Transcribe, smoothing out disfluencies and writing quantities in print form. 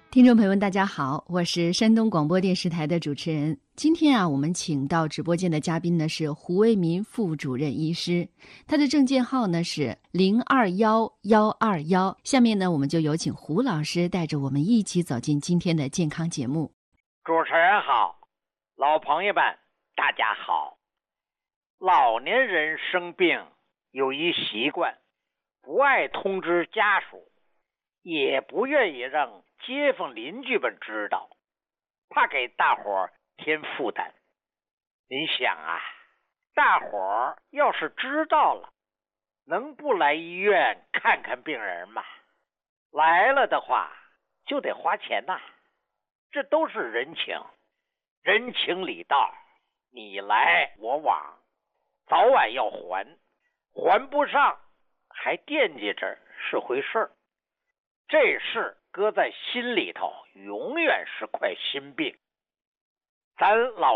听众朋友们，大家好，我是山东广播电视台的主持人。今天我们请到直播间的嘉宾呢是胡为民副主任医师，他的证件号呢是021121。下面呢，我们就有请胡老师带着我们一起走进今天的健康节目。 主持人好，老朋友们大家好。老年人生病有一习惯，不爱通知家属，也不愿意让街坊邻居们知道，怕给大伙儿添负担。您想大伙儿要是知道了，能不来医院看看病人吗？来了的话就得花钱这都是人情，人情礼道，你来我往，早晚要还，还不上还惦记着是回事儿。这事搁在心里头，永远是块心病。咱老